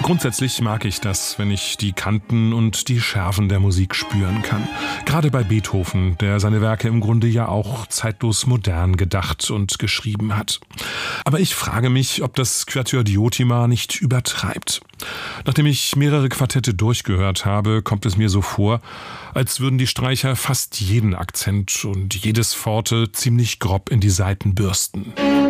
Grundsätzlich mag ich das, wenn ich die Kanten und die Schärfen der Musik spüren kann. Gerade bei Beethoven, der seine Werke im Grunde ja auch zeitlos modern gedacht und geschrieben hat. Aber ich frage mich, ob das Quatuor Diotima nicht übertreibt. Nachdem ich mehrere Quartette durchgehört habe, kommt es mir so vor, als würden die Streicher fast jeden Akzent und jedes Forte ziemlich grob in die Saiten bürsten.